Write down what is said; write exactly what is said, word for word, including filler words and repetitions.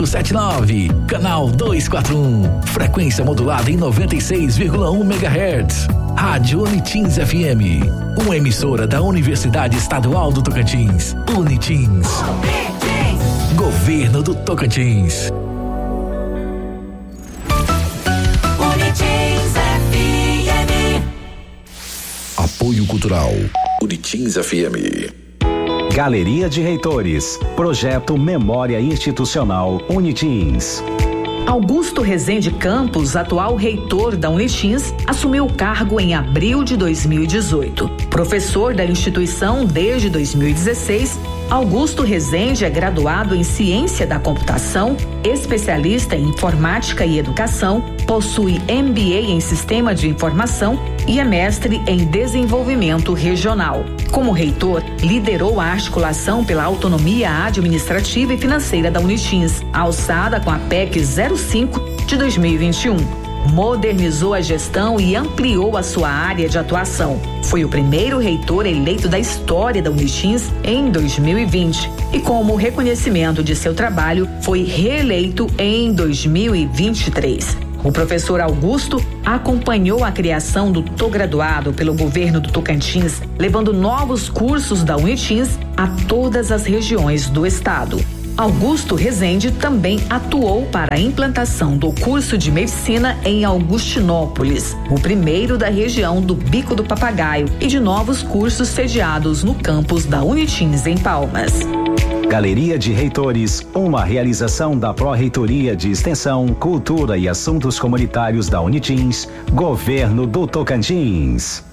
cinco sete nove, canal duzentos e quarenta e um, frequência modulada em noventa e seis vírgula um megahertz. Rádio Unitins F M, uma emissora da Universidade Estadual do Tocantins. Unitins. Governo do Tocantins. Unitins F M. Apoio Cultural. Unitins F M. Galeria de Reitores. Projeto Memória Institucional Unitins. Augusto Rezende Campos, atual reitor da Unitins, assumiu o cargo em abril de dois mil e dezoito. Professor da instituição desde dois mil e dezesseis, Augusto Rezende é graduado em Ciência da Computação, especialista em Informática e Educação, possui M B A em Sistema de Informação e é mestre em Desenvolvimento Regional. Como reitor, liderou a articulação pela autonomia administrativa e financeira da Unitins, alçada com a P E C zero cinco de dois mil e vinte e um. Modernizou a gestão e ampliou a sua área de atuação. Foi o primeiro reitor eleito da história da Unitins em dois mil e vinte e, como reconhecimento de seu trabalho, foi reeleito em dois mil e vinte e três. O professor Augusto acompanhou a criação do Tô Graduado pelo governo do Tocantins, levando novos cursos da Unitins a todas as regiões do estado. Augusto Rezende também atuou para a implantação do curso de medicina em Augustinópolis, o primeiro da região do Bico do Papagaio, e de novos cursos sediados no campus da Unitins em Palmas. Galeria de Reitores, uma realização da Pró-Reitoria de Extensão, Cultura e Assuntos Comunitários da Unitins, Governo do Tocantins.